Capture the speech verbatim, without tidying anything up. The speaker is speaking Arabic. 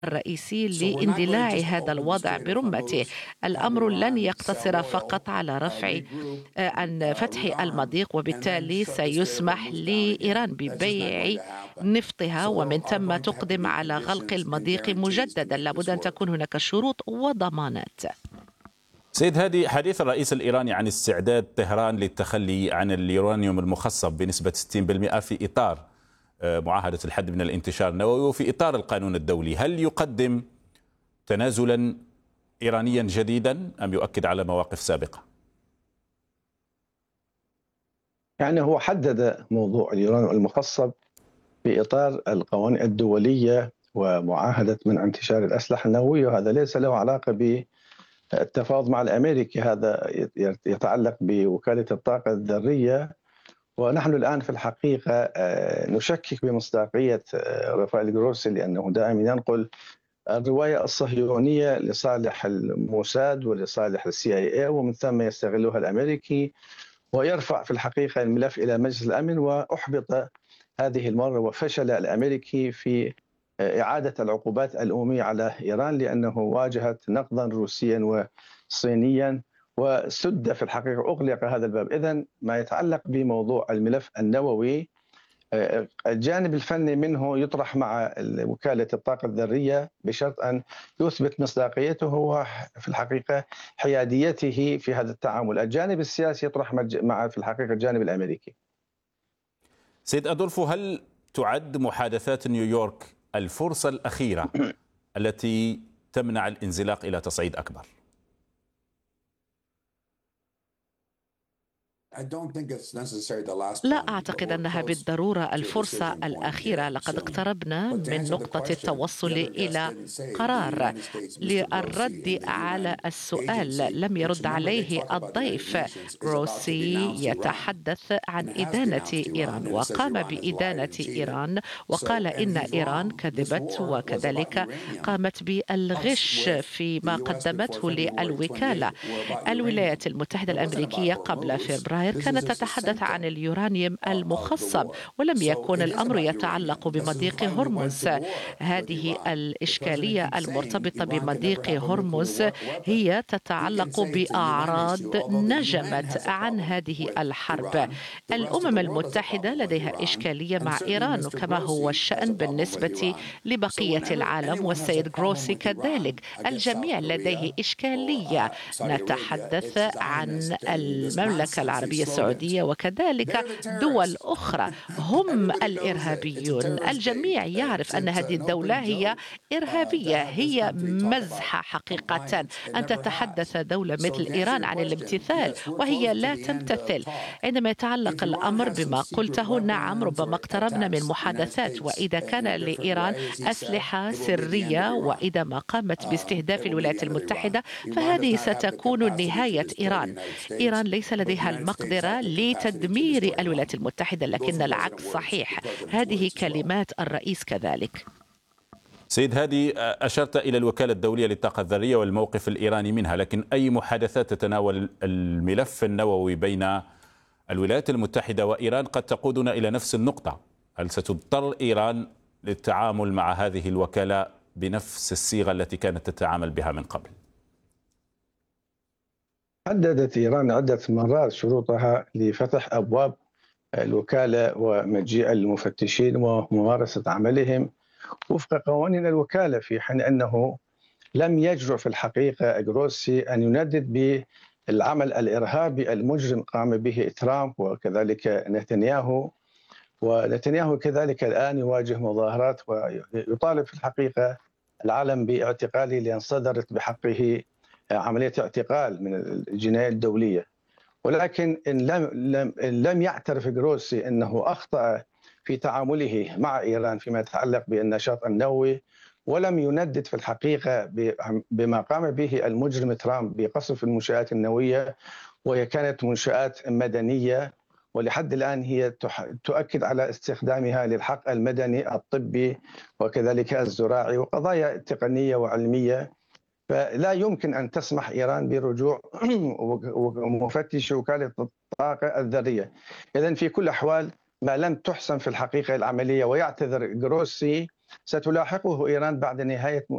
الرئيسي لاندلاع هذا الوضع برمته. الأمر لن يقتصر فقط على رفع آه، عن فتح المضيق، وبالتالي سيسمح لإيران ببيع نفطها ومن ثم تقدم على غلق المضيق مجددا. لابد أن تكون هناك شروط وضمانات. سيد هادي، حديث الرئيس الإيراني عن استعداد طهران للتخلي عن اليورانيوم المخصب بنسبة ستين بالمئة في إطار معاهدة الحد من الانتشار النووي وفي إطار القانون الدولي، هل يقدم تنازلا إيرانيا جديدا أم يؤكد على مواقف سابقة؟ يعني هو حدد موضوع اليورانيوم المخصب في إطار القوانين الدولية ومعاهدة منع انتشار الأسلحة النووية، وهذا ليس له علاقة بالتفاوض مع الأمريكي، هذا يتعلق بوكالة الطاقة الذرية. ونحن الآن في الحقيقة نشكك بمصداقية رافائيل جروسي، لأنه دائما ينقل الرواية الصهيونية لصالح الموساد ولصالح السي اي اي، ومن ثم يستغلها الأمريكي ويرفع في الحقيقة الملف إلى مجلس الأمن. وأحبط هذه المرة وفشل الأمريكي في إعادة العقوبات الأممية على إيران، لأنه واجهت نقدا روسيا وصينيا وسد في الحقيقة، أغلق هذا الباب. إذن ما يتعلق بموضوع الملف النووي، الجانب الفني منه يطرح مع وكالة الطاقة الذرية بشرط أن يثبت مصداقيته وفي الحقيقة حياديته في هذا التعامل. الجانب السياسي يطرح مع في الحقيقة الجانب الأمريكي. سيد أدولفو، هل تعد محادثات نيويورك الفرصة الأخيرة التي تمنع الانزلاق إلى تصعيد أكبر؟ لا أعتقد أنها بالضرورة الفرصة الأخيرة. لقد اقتربنا من نقطة التوصل إلى قرار للرد على السؤال لم يرد عليه الضيف. جروسي يتحدث عن إدانة إيران وقام بإدانة إيران، وقال إن إيران كذبت وكذلك قامت بالغش فيما قدمته للوكالة. الولايات المتحدة الأمريكية قبل فبراير كانت تتحدث عن اليورانيوم المخصب، ولم يكن الأمر يتعلق بمضيق هرمز. هذه الإشكالية المرتبطة بمضيق هرمز هي تتعلق بأعراض نجمت عن هذه الحرب. الأمم المتحدة لديها إشكالية مع إيران، كما هو الشأن بالنسبة لبقية العالم، والسيد جروسي كذلك. الجميع لديه إشكالية. نتحدث عن المملكة العربية السعودية وكذلك دول أخرى هم الإرهابيون. الجميع يعرف أن هذه الدولة هي إرهابية، هي مزحة حقيقة. أن تتحدث دولة مثل إيران عن الامتثال وهي لا تمتثل. عندما يتعلق الأمر بما قلته، نعم ربما اقتربنا من محادثات، وإذا كان لإيران أسلحة سرية وإذا ما قامت باستهداف الولايات المتحدة فهذه ستكون نهاية إيران. إيران ليس لديها المقدرة لتدمير الولايات المتحدة، لكن العكس صحيح. هذه كلمات الرئيس كذلك. سيد هادي، أشرت إلى الوكالة الدولية للطاقة الذرية والموقف الإيراني منها، لكن أي محادثات تتناول الملف النووي بين الولايات المتحدة وإيران قد تقودنا إلى نفس النقطة. هل ستضطر إيران للتعامل مع هذه الوكالة بنفس الصيغة التي كانت تتعامل بها من قبل؟ حددت إيران عدة مرات شروطها لفتح أبواب الوكالة ومجيء المفتشين وممارسة عملهم وفق قوانين الوكالة، في حين أنه لم يجرؤ في الحقيقة جروسي أن يندد بالعمل الإرهابي المجرم قام به ترامب وكذلك نتنياهو. ونتنياهو كذلك الآن يواجه مظاهرات ويطالب في الحقيقة العالم باعتقاله، لأن صدرت بحقه عملية اعتقال من الجناية الدولية. ولكن إن لم, لم, إن لم يعترف جروسي أنه أخطأ في تعامله مع إيران فيما يتعلق بالنشاط النووي، ولم يندد في الحقيقة بما قام به المجرم ترامب بقصف المنشآت النووية، وهي كانت منشآت مدنية ولحد الآن هي تؤكد على استخدامها للحق المدني الطبي وكذلك الزراعي وقضايا تقنية وعلمية. فلا يمكن أن تسمح إيران برجوع مفتش وكالة الطاقة الذرية. إذن في كل الأحوال ما لم تحسن في الحقيقة العملية ويعتذر جروسي ستلاحقه إيران بعد نهاية